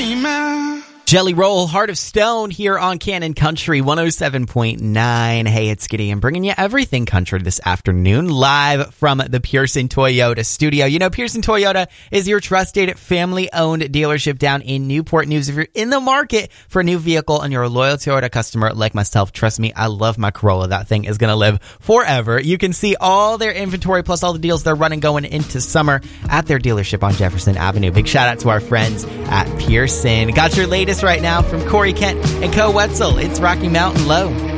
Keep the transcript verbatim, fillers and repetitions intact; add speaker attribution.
Speaker 1: dreaming.
Speaker 2: Jelly Roll, Heart of Stone here on Cannon Country one oh seven point nine. Hey, it's Gideon bringing you everything country this afternoon, live from the Pearson Toyota studio. You know, Pearson Toyota is your trusted family-owned dealership down in Newport News. If you're in the market for a new vehicle and you're a loyal Toyota customer like myself, trust me, I love my Corolla. That thing is going to live forever. You can see all their inventory plus all the deals they're running going into summer at their dealership on Jefferson Avenue. Big shout out to our friends at Pearson. Got your latest right now from Corey Kent and Co. Wetzel. It's Rocky Mountain Low.